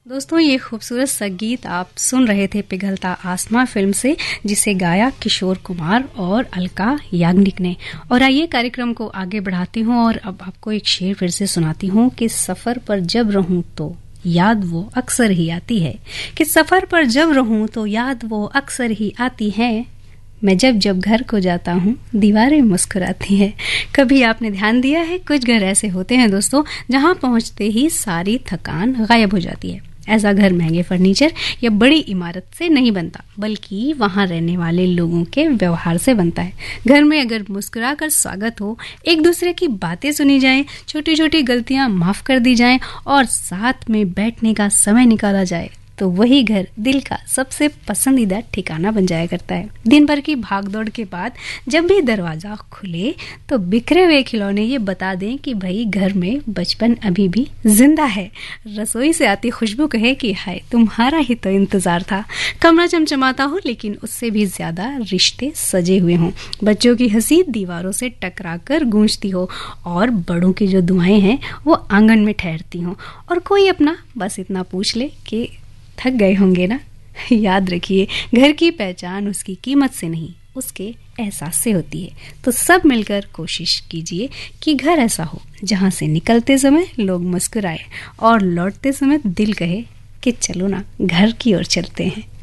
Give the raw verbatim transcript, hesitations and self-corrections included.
दोस्तों, ये खूबसूरत सा गीत आप सुन रहे थे पिघलता आसमां फिल्म से, जिसे गाया किशोर कुमार और अलका याग्निक ने। और आइए कार्यक्रम को आगे बढ़ाती हूँ और अब आपको एक शेर फिर से सुनाती हूँ कि सफर पर जब रहूं तो याद वो अक्सर ही आती है, कि सफर पर जब रहूं तो याद वो अक्सर ही आती है, मैं जब जब घर को जाता हूँ दीवारें मुस्कुराती हैं। कभी आपने ध्यान दिया है, कुछ घर ऐसे होते हैं दोस्तों जहाँ पहुँचते ही सारी थकान गायब हो जाती है। ऐसा घर महंगे फर्नीचर या बड़ी इमारत से नहीं बनता, बल्कि वहाँ रहने वाले लोगों के व्यवहार से बनता है। घर में अगर मुस्कुरा कर स्वागत हो, एक दूसरे की बातें सुनी जाएं, छोटी छोटी गलतियां माफ कर दी जाएं और साथ में बैठने का समय निकाला जाए, तो वही घर दिल का सबसे पसंदीदा ठिकाना बन जाया करता है। दिन भर की भागदौड़ के बाद जब भी दरवाजा खुले तो बिखरे हुए खिलौने ये बता दें कि भाई घर में बचपन अभी भी जिंदा है। रसोई से आती खुशबू कहे कि हाय तुम्हारा ही तो इंतजार था। कमरा चमचमाता हो लेकिन उससे भी ज्यादा रिश्ते सजे हुए हों। बच्चों की हंसी दीवारों से टकरा कर गूंजती हो और बड़ों की जो दुआएं हैं वो आंगन में ठहरती हों। और कोई अपना बस इतना पूछ ले कि थक गए होंगे ना। याद रखिए, घर की पहचान उसकी कीमत से नहीं, उसके एहसास से होती है। तो सब मिलकर कोशिश कीजिए कि घर ऐसा हो जहां से निकलते समय लोग मुस्कुराए और लौटते समय दिल कहे कि चलो ना घर की ओर चलते हैं।